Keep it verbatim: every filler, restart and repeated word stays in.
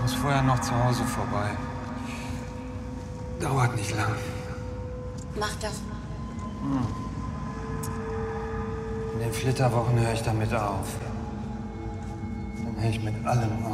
muss vorher noch zu Hause vorbei. Dauert nicht lang. Mach doch. Hm. In den Flitterwochen höre ich damit auf. Dann höre ich mit allem auf.